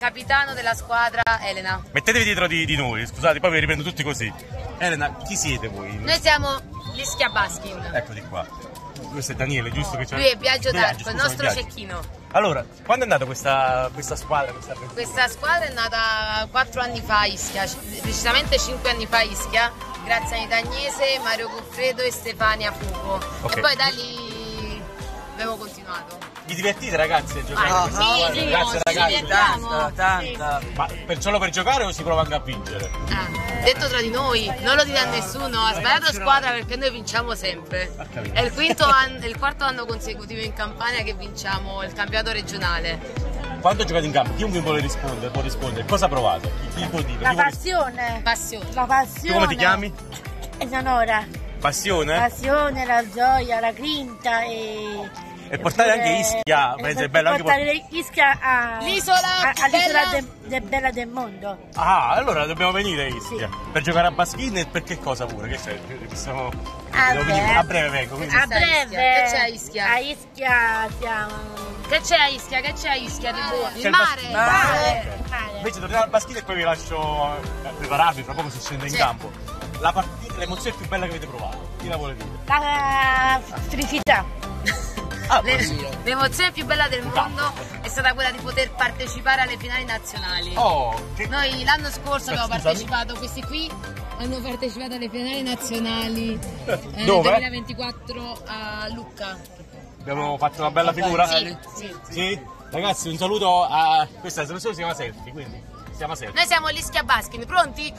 Capitano della squadra Elena. Mettetevi dietro di noi, scusate, poi vi riprendo tutti così. Elena, chi siete voi? Noi siamo l'Ischia Baskin. Eccoli qua. Questo è Daniele, giusto? Che c'è? Lui è Biagio D'Arco, il nostro cecchino. Allora, quando è nata questa squadra? Questa squadra è nata 4 anni fa a Ischia, precisamente 5 anni fa a Ischia, grazie a Anita Agnese, Mario Goffredo e Stefania Fugo. Okay. E poi da lì abbiamo continuato. Vi divertite ragazzi a giocare? Ah, sì, Grazie ragazzi. Tanta. Ma solo per giocare o si prova anche a vincere? Detto tra di noi, non lo dite a nessuno, ha sbagliato squadra perché noi vinciamo sempre. È il quarto anno consecutivo in Campania che vinciamo il campionato regionale. Quando giocate in campo, chiunque vuole rispondere, cosa provate? Chi può dire? La passione. La passione. Tu come ti chiami? Eleonora. Passione? Passione, la gioia, la grinta e portare anche Ischia, penso è bello anche portare Ischia all'isola bella del mondo. Ah, allora dobbiamo venire a Ischia. Sì. Per giocare a Baskin e per che cosa pure? Che c'è? A breve vengo. Quindi. A breve. Che c'è a Ischia? A Ischia siamo. Che c'è a Ischia? Che c'è a Ischia di buono? C'è Il mare! Mare. Invece torniamo al Baskin e poi vi lascio prepararvi, fra poco si scende in campo. La partita, l'emozione più bella che avete provato? Chi la vuole dire? La felicità. L'emozione più bella del mondo è stata quella di poter partecipare alle finali nazionali. Noi l'anno scorso abbiamo partecipato, questi qui hanno partecipato alle finali nazionali nel 2024 a Lucca. Abbiamo fatto una bella figura? Sì. Ragazzi, un saluto a questa trasmissione, si chiama Selfie, quindi siamo a Selfie. Noi siamo l'Ischia Baskin, pronti?